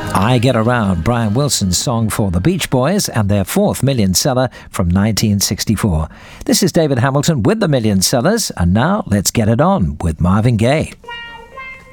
I Get Around, Brian Wilson's song for the Beach Boys and their fourth million seller from 1964. This is David Hamilton with the Million Sellers, and now let's get it on with Marvin Gaye.